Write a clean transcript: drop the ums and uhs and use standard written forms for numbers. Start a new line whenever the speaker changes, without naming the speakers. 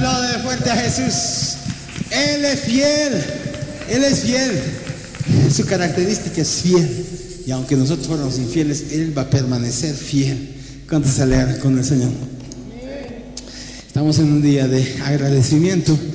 Aplaude fuerte a Jesús. Él es fiel. Él es fiel. Su característica es fiel. Y aunque nosotros fuéramos infieles, Él va a permanecer fiel. ¿Cuántos se alegran con el Señor? Estamos en un día de agradecimiento.